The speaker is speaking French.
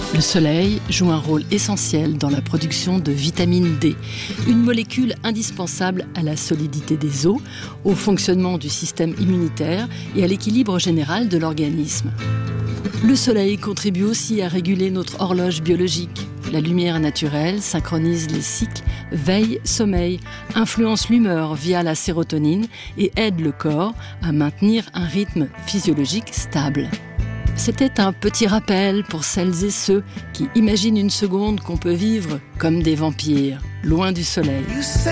Le soleil joue un rôle essentiel dans la production de vitamine D, une molécule indispensable à la solidité des os, au fonctionnement du système immunitaire et à l'équilibre général de l'organisme. Le soleil contribue aussi à réguler notre horloge biologique. La lumière naturelle synchronise les cycles veille-sommeil, influence l'humeur via la sérotonine et aide le corps à maintenir un rythme physiologique stable. C'était un petit rappel pour celles et ceux qui imaginent une seconde qu'on peut vivre comme des vampires, loin du soleil.